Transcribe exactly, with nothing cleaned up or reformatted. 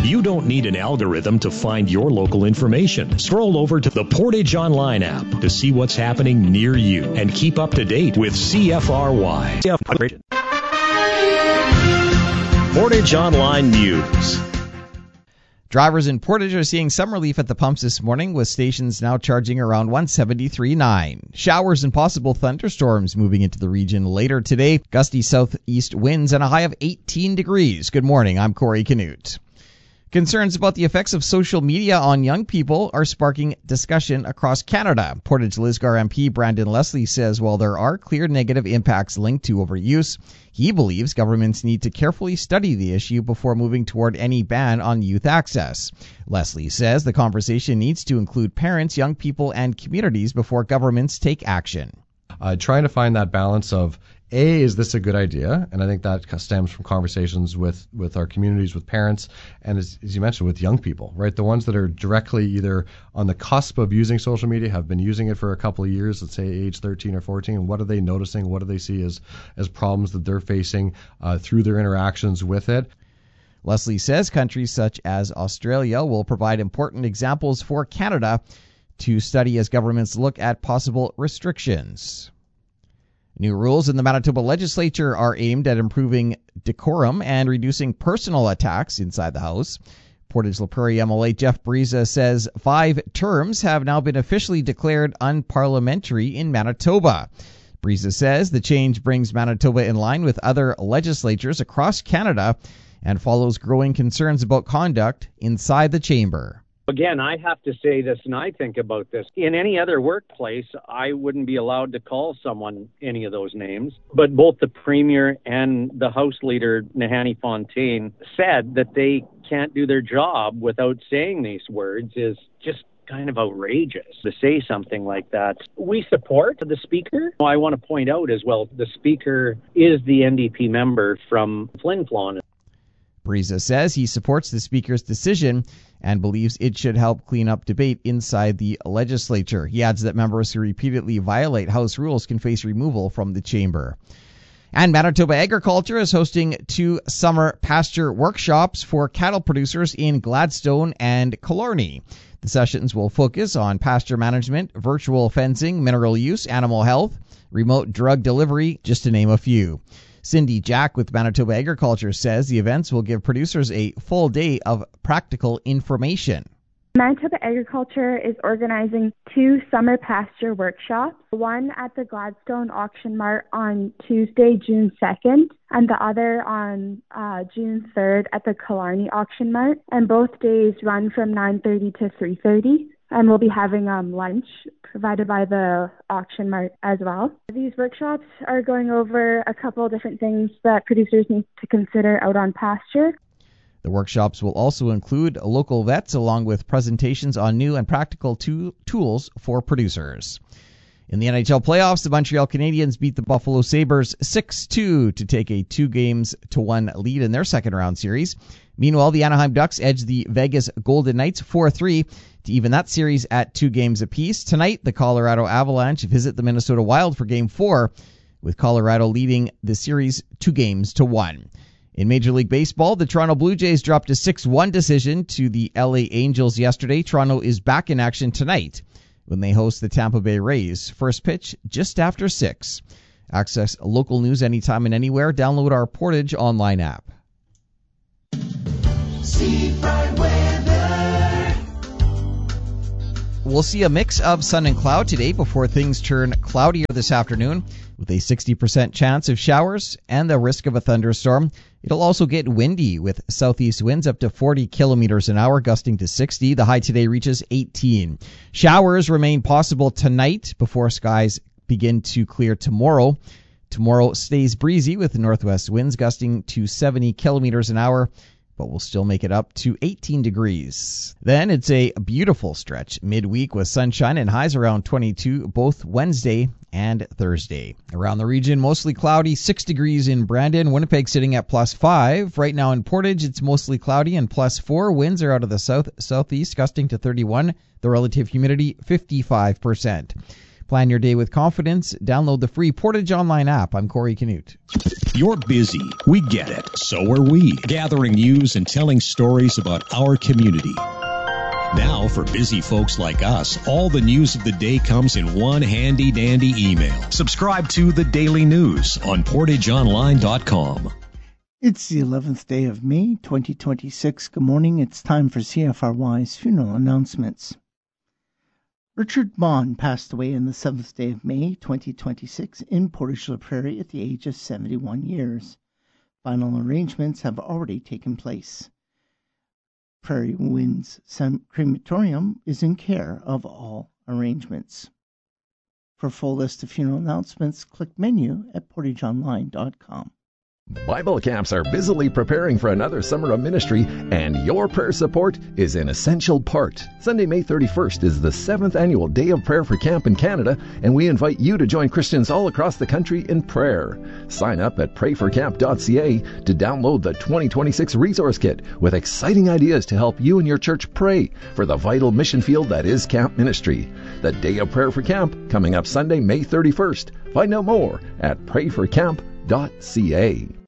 You don't need an algorithm to find your local information. Scroll over to the Portage Online app to see what's happening near you and keep up to date with C F R Y. Portage Online News. Drivers in Portage are seeing some relief at the pumps this morning, with stations now charging around one seventy-three point nine. Showers and possible thunderstorms moving into the region later today. Gusty southeast winds and a high of eighteen degrees. Good morning, I'm Corey Canute. Concerns about the effects of social media on young people are sparking discussion across Canada. Portage Lisgar M P Brandon Leslie says while there are clear negative impacts linked to overuse, he believes governments need to carefully study the issue before moving toward any ban on youth access. Leslie says the conversation needs to include parents, young people, and communities before governments take action. Uh, trying to find that balance of, A, is this a good idea? And I think that stems from conversations with, with our communities, with parents, and as, as you mentioned, with young people, right? The ones that are directly either on the cusp of using social media, have been using it for a couple of years, let's say age thirteen or fourteen, and what are they noticing? What do they see as, as problems that they're facing uh, through their interactions with it? Leslie says countries such as Australia will provide important examples for Canada to study as governments look at possible restrictions. New rules in the Manitoba legislature are aimed at improving decorum and reducing personal attacks inside the House. Portage La Prairie M L A Jeff Briza says five terms have now been officially declared unparliamentary in Manitoba. Briza says the change brings Manitoba in line with other legislatures across Canada and follows growing concerns about conduct inside the chamber. Again, I have to say this, and I think about this. In any other workplace, I wouldn't be allowed to call someone any of those names. But both the Premier and the House Leader, Nahanni Fontaine, said that they can't do their job without saying these words is just kind of outrageous to say something like that. We support the Speaker. I want to point out as well, the Speaker is the N D P member from Flin Flon. Briza says he supports the Speaker's decision and believes it should help clean up debate inside the legislature. He adds that members who repeatedly violate House rules can face removal from the chamber. And Manitoba Agriculture is hosting two summer pasture workshops for cattle producers in Gladstone and Killarney. The sessions will focus on pasture management, virtual fencing, mineral use, animal health, remote drug delivery, just to name a few. Cindy Jack with Manitoba Agriculture says the events will give producers a full day of practical information. Manitoba Agriculture is organizing two summer pasture workshops, one at the Gladstone Auction Mart on Tuesday, June second, and the other on uh, June third at the Killarney Auction Mart. And both days run from nine thirty to three thirty. And we'll be having um, lunch provided by the auction mart as well. These workshops are going over a couple different things that producers need to consider out on pasture. The workshops will also include local vets along with presentations on new and practical to- tools for producers. In the N H L playoffs, the Montreal Canadiens beat the Buffalo Sabres six two to take a two games to one lead in their second round series. Meanwhile, the Anaheim Ducks edged the Vegas Golden Knights four three to even that series at two games apiece. Tonight, the Colorado Avalanche visit the Minnesota Wild for Game four, with Colorado leading the series two games to one. In Major League Baseball, the Toronto Blue Jays dropped a six one decision to the L A Angels yesterday. Toronto is back in action tonight when they host the Tampa Bay Rays. First pitch just after six. Access local news anytime and anywhere. Download our Portage online app. Seafront weather. We'll see a mix of sun and cloud today before things turn cloudier this afternoon, with a sixty percent chance of showers and the risk of a thunderstorm. It'll also get windy with southeast winds up to forty kilometers an hour, gusting to sixty. The high today reaches eighteen. Showers remain possible tonight before skies begin to clear tomorrow. Tomorrow stays breezy with northwest winds gusting to seventy kilometers an hour, but we'll still make it up to eighteen degrees. Then it's a beautiful stretch midweek with sunshine and highs around twenty-two both Wednesday and Thursday. Around the region, mostly cloudy, six degrees in Brandon. Winnipeg sitting at plus five. Right now in Portage, it's mostly cloudy and plus four. Winds are out of the south southeast, gusting to thirty-one. The relative humidity, fifty-five percent. Plan your day with confidence. Download the free Portage Online app. I'm Corey Canute. You're busy. We get it. So are we. Gathering news and telling stories about our community. Now, for busy folks like us, all the news of the day comes in one handy-dandy email. Subscribe to The Daily News on portage online dot com. It's the eleventh day of May, twenty twenty-six. Good morning. It's time for C F R Y's funeral announcements. Richard Bond passed away on the seventh day of May, twenty twenty-six, in Portage la Prairie at the age of seventy-one years. Final arrangements have already taken place. Prairie Winds Crematorium is in care of all arrangements. For a full list of funeral announcements, click menu at portage online dot com. Bible camps are busily preparing for another summer of ministry, and your prayer support is an essential part. Sunday, May thirty-first is the seventh annual Day of Prayer for Camp in Canada, and we invite you to join Christians all across the country in prayer. Sign up at pray for camp dot c a to download the twenty twenty-six Resource Kit with exciting ideas to help you and your church pray for the vital mission field that is camp ministry. The Day of Prayer for Camp coming up Sunday, May thirty-first. Find out more at pray for camp dot c a.